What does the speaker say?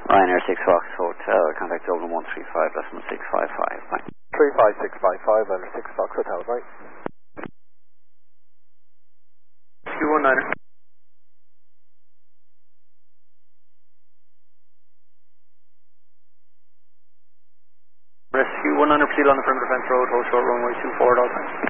Ryanair 6 Fox Hotel, contact Dublin 135, decimal 655. Bye. 35655, Ryanair 6 Fox Hotel, right? Q19. Rescue 19, proceed on the perimeter fence road, hold short runway 24 at all times.